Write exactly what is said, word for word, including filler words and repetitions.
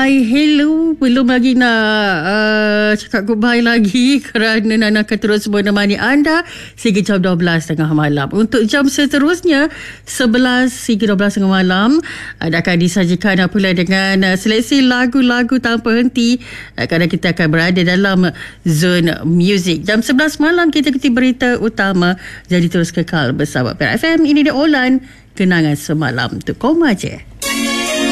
Hai, hello. Belum lagi nak uh, cakap goodbye lagi kerana Nana akan terus menemani anda sehingga jam dua belas tengah malam. Untuk jam seterusnya, sebelas hingga dua belas tengah malam, anda akan disajikan pula dengan uh, seleksi lagu-lagu tanpa henti uh, kerana kita akan berada dalam zone music. Jam sebelas malam kita ikuti berita utama. Jadi terus kekal bersama Perak F M. Ini dia Olan, kenangan semalam untuk kau aja.